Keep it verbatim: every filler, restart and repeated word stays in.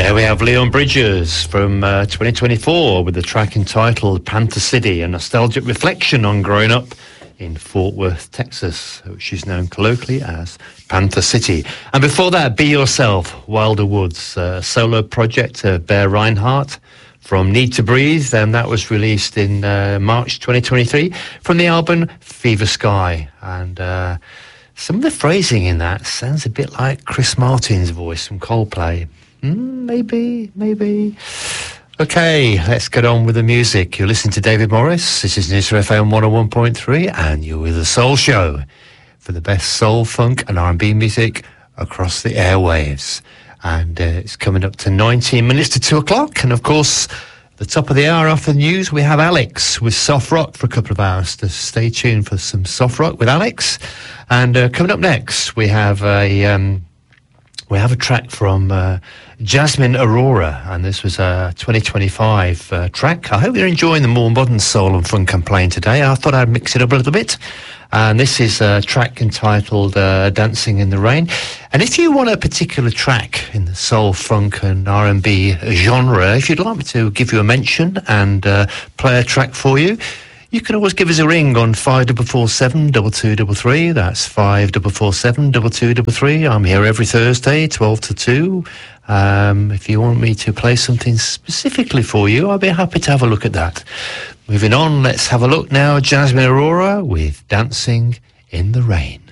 There we have Leon Bridges from uh, twenty twenty-four with the track entitled Panther City, a nostalgic reflection on growing up in Fort Worth, Texas, which is known colloquially as Panther City. And before that, Be Yourself, Wilder Woods, a solo project of Bear Reinhardt from Need to Breathe, and that was released in uh, March twenty twenty-three from the album Fever Sky. And uh, some of the phrasing in that sounds a bit like Chris Martin's voice from Coldplay. Mm, maybe, maybe. Okay, let's get on with the music. You're listening to David Morris. This is Newsra F M one oh one point three, and you're with The Soul Show for the best soul, funk, and R and B music across the airwaves. And uh, it's coming up to nineteen minutes to two o'clock. And of course, the top of the hour after the news, we have Alex with Soft Rock for a couple of hours. So stay tuned for some Soft Rock with Alex. And uh, coming up next, we have a... Um, We have a track from uh, Jasmine Aurora, and this was a twenty twenty-five uh, track. I hope you're enjoying the more modern soul and funk I'm playing today. I thought I'd mix it up a little bit. And this is a track entitled uh, Dancing in the Rain. And if you want a particular track in the soul, funk and R and B genre, if you'd like me to give you a mention and uh, play a track for you, you can always give us a ring on five double four seven double two double three. That's five double four seven double two double three. I'm here every Thursday, twelve to two. Um, if you want me to play something specifically for you, I'll be happy to have a look at that. Moving on, let's have a look now. Jasmine Aurora with Dancing in the Rain.